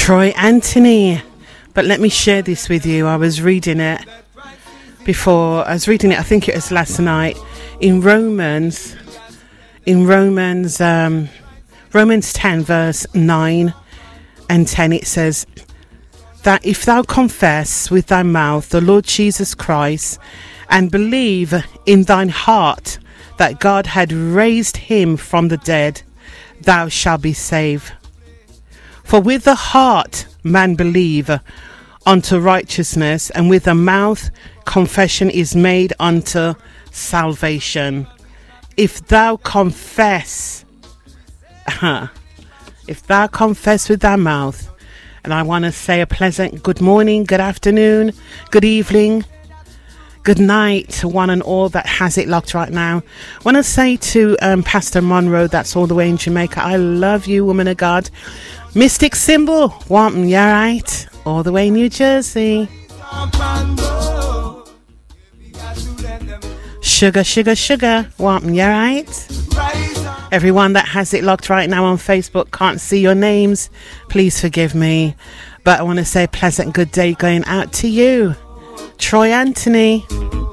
Troy Anthony. But let me share this with you. I was reading it before. I was reading it, I think it was last night, in Romans 10 verse 9 and 10. It says that if thou confess with thy mouth the Lord Jesus Christ and believe in thine heart that God had raised him from the dead, thou shalt be saved. For with the heart man believe unto righteousness, and with the mouth confession is made unto salvation. If thou confess, with thy mouth, and I want to say a pleasant good morning, good afternoon, good evening, good night to one and all that has it locked right now. I want to say to Pastor Monroe, that's all the way in Jamaica, I love you, woman of God. Mystic Symbol, want you right? All the way in New Jersey. Sugar, sugar, sugar, want you right? Everyone that has it locked right now on Facebook, can't see your names, please forgive me. But I want to say a pleasant good day going out to you, Troy Anthony.